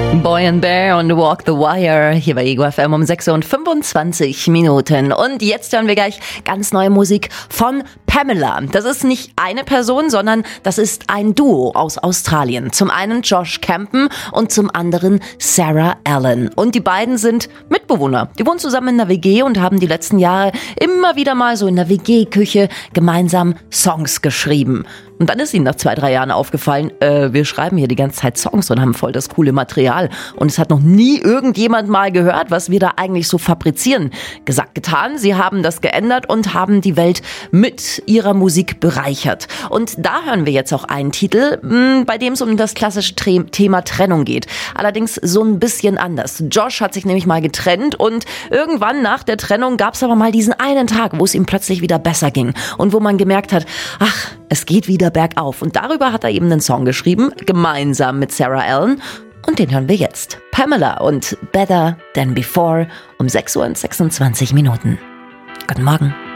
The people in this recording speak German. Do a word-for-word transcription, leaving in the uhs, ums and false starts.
Boy and Bear und Walk the Wire hier bei Ego F M um sechs Uhr und fünfundzwanzig Minuten. Und jetzt hören wir gleich ganz neue Musik von Pamela. Das ist nicht eine Person, sondern das ist ein Duo aus Australien. Zum einen Josh Campen und zum anderen Sarah Allen. Und die beiden sind Mitbewohner. Die wohnen zusammen in der W G und haben die letzten Jahre immer wieder mal so in der W G-Küche gemeinsam Songs geschrieben. Und dann ist ihnen nach zwei, drei Jahren aufgefallen, äh, wir schreiben hier die ganze Zeit Songs und haben voll das coole Material. Und es hat noch nie irgendjemand mal gehört, was wir da eigentlich so fabrizieren. Gesagt, getan. Sie haben das geändert und haben die Welt mit ihrer Musik bereichert. Und da hören wir jetzt auch einen Titel, mh, bei dem es um das klassische Tre- Thema Trennung geht. Allerdings so ein bisschen anders. Josh hat sich nämlich mal getrennt und irgendwann nach der Trennung gab es aber mal diesen einen Tag, wo es ihm plötzlich wieder besser ging. Und wo man gemerkt hat, ach, es geht wieder bergauf. Und darüber hat er eben einen Song geschrieben, gemeinsam mit Sarah Allen. Und den hören wir jetzt. Pamela und Better Than Before um sechs Uhr und sechsundzwanzig Minuten. Guten Morgen.